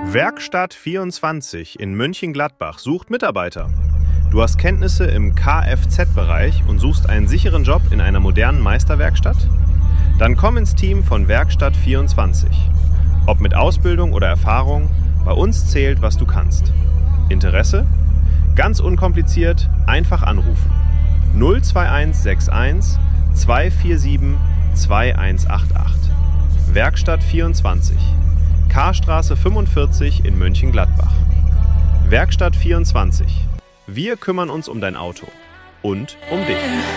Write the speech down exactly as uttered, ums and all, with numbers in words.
Werkstatt vierundzwanzig in Mönchengladbach sucht Mitarbeiter. Du hast Kenntnisse im Kfz-Bereich und suchst einen sicheren Job in einer modernen Meisterwerkstatt? Dann komm ins Team von Werkstatt vierundzwanzig. Ob mit Ausbildung oder Erfahrung, bei uns zählt, was du kannst. Interesse? Ganz unkompliziert, einfach anrufen. null zwei eins sechs eins zwei vier sieben zwei eins acht acht. Werkstatt vierundzwanzig. Karstraße fünfundvierzig in Mönchengladbach. Werkstatt vierundzwanzig. Wir kümmern uns um dein Auto und um dich.